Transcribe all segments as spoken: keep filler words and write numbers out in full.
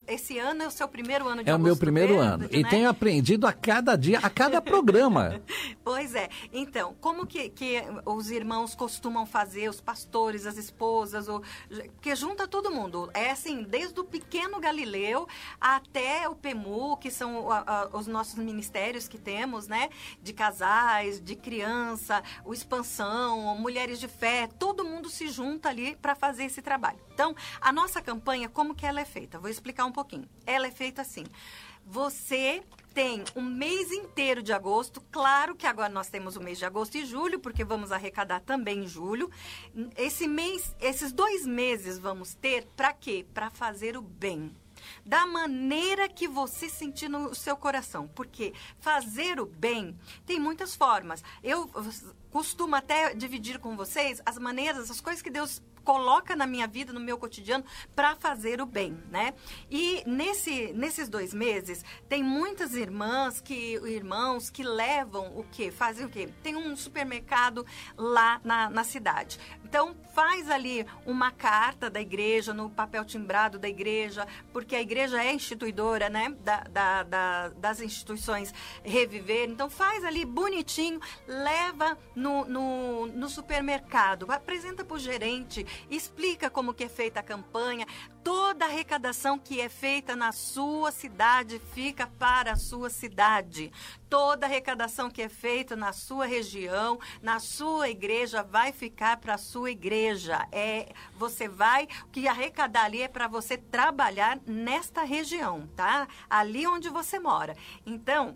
esse ano é o seu primeiro ano de É o meu primeiro Verde, ano. né? E tenho aprendido a cada dia, a cada programa. Pois é. Então, como que, que os irmãos costumam fazer, os pastores, as esposas, o, que junta todo mundo. É assim, desde o pequeno Galileu até o P E M U, que são a, a, os nossos ministérios que temos, né? De casais, de criança, o Expansão, Mulheres de Fé, todo mundo se junta ali para fazer esse trabalho. Então, a nossa campanha, como que ela é feita? Vou explicar um pouquinho. Ela é feita assim. Você tem um mês inteiro de agosto. Claro que agora nós temos o mês de agosto e julho, porque vamos arrecadar também em julho. Esse mês, esses dois meses vamos ter para quê? Para fazer o bem. Da maneira que você sentir no seu coração. Porque fazer o bem tem muitas formas. Eu costumo até dividir com vocês as maneiras, as coisas que Deus coloca na minha vida, no meu cotidiano, para fazer o bem, né? E nesse, nesses dois meses, tem muitas irmãs, que, irmãos que levam o quê? Fazem o quê? Tem um supermercado lá na, na cidade. Então, faz ali uma carta da igreja, no papel timbrado da igreja, porque a igreja é instituidora, né? Da, da, da, das instituições Reviver. Então, faz ali bonitinho, leva no, no, no supermercado, apresenta para o gerente, explica como que é feita a campanha. Toda a arrecadação que é feita na sua cidade fica para a sua cidade. Toda a arrecadação que é feita na sua região, na sua igreja, vai ficar para a sua igreja. É, você vai, o que arrecadar ali é para você trabalhar nesta região, tá? Ali onde você mora. Então,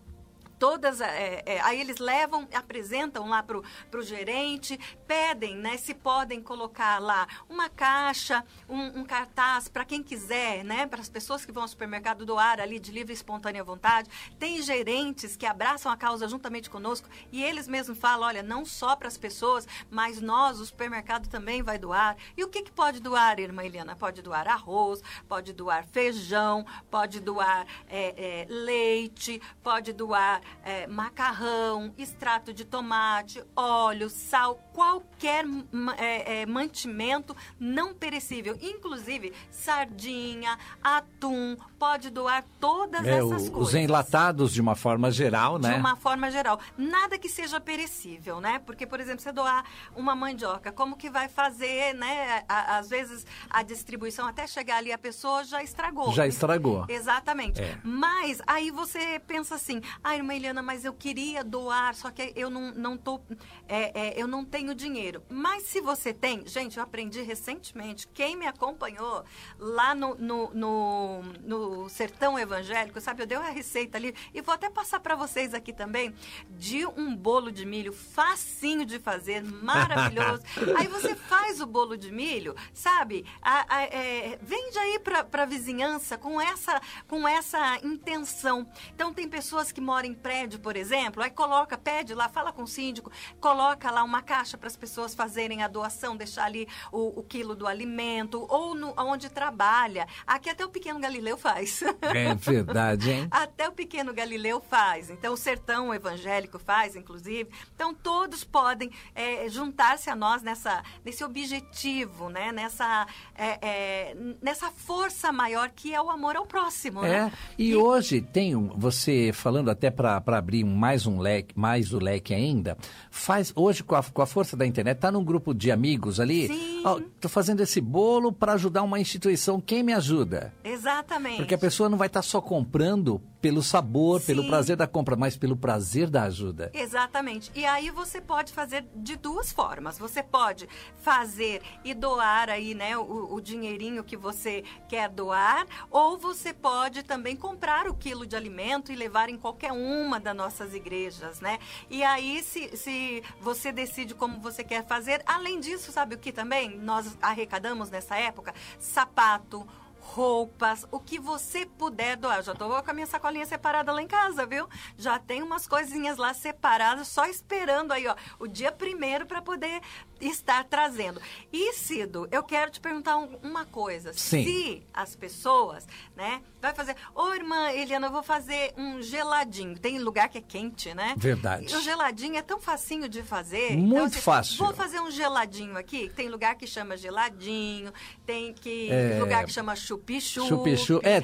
todas, é, é, aí eles levam, apresentam lá para o gerente, pedem, né, se podem colocar lá uma caixa, um, um cartaz para quem quiser, né, para as pessoas que vão ao supermercado doar ali de livre e espontânea vontade. Tem gerentes que abraçam a causa juntamente conosco e eles mesmos falam, olha, não só para as pessoas, mas nós, o supermercado também vai doar. E o que, que pode doar, irmã Eliana? Pode doar arroz, pode doar feijão, pode doar é, é, leite, pode doar É, macarrão, extrato de tomate, óleo, sal, qualquer é, é, mantimento não perecível, inclusive sardinha, atum, pode doar todas é, essas o, coisas. Os enlatados de uma forma geral, né? De uma forma geral. Nada que seja perecível, né? Porque, por exemplo, você doar uma mandioca, como que vai fazer, né? À, às vezes a distribuição até chegar ali a pessoa já estragou. Já estragou. Exatamente. É. Mas aí você pensa assim, ah, irmã Eliana, mas eu queria doar, só que eu não, não tô, é, é, eu não tenho dinheiro. Mas se você tem, gente, eu aprendi recentemente, quem me acompanhou lá no, no, no, no Sertão Evangélico, sabe, eu dei uma receita ali, e vou até passar para vocês aqui também, de um bolo de milho facinho de fazer, maravilhoso. Aí você faz o bolo de milho, sabe, a, a, é, vende aí para a vizinhança com essa, com essa intenção. Então tem pessoas que moram em prédio, por exemplo, aí coloca, pede lá, fala com o síndico, coloca lá uma caixa para as pessoas fazerem a doação, deixar ali o, o quilo do alimento, ou no, onde trabalha. Aqui até o Pequeno Galileu faz. É verdade, hein? Até o Pequeno Galileu faz. Então, o Sertão Evangélico faz, inclusive. Então, todos podem é, juntar-se a nós nessa, nesse objetivo, né? Nessa, é, é, nessa força maior que é o amor ao próximo. É, né? e, e hoje tem um, você falando até para abrir mais um leque, mais o leque ainda, faz hoje com a, com a força da internet, tá num grupo de amigos ali, Sim. ó, tô fazendo esse bolo para ajudar uma instituição, quem me ajuda? Exatamente. Porque a pessoa não vai estar só comprando pelo sabor, Sim. pelo prazer da compra, mas pelo prazer da ajuda. Exatamente. E aí você pode fazer de duas formas. Você pode fazer e doar aí, né, o, o dinheirinho que você quer doar, ou você pode também comprar o quilo de alimento e levar em qualquer uma das nossas igrejas, né? E aí, se, se você decide como você quer fazer, além disso, sabe o que também nós arrecadamos nessa época? Sapato, roupas, o que você puder doar. Já tô com a minha sacolinha separada lá em casa, viu? Já tem umas coisinhas lá separadas, só esperando aí, ó, o dia primeiro para poder estar trazendo. E, Cido, eu quero te perguntar um, uma coisa. Sim. Se as pessoas, né, vai fazer, ô irmã Eliana, eu vou fazer um geladinho. Tem lugar que é quente, né? Verdade. E o geladinho é tão facinho de fazer. Muito então, assim, fácil. Vou fazer um geladinho aqui. Tem lugar que chama geladinho, tem que É... lugar que chama chup-chup. Chup-chup. É,